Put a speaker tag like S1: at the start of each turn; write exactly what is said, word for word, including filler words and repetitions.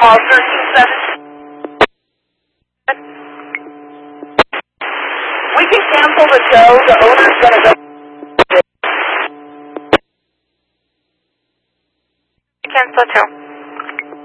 S1: call thirteen seven. We can cancel the show. The owner's going to go.
S2: Cancel the show.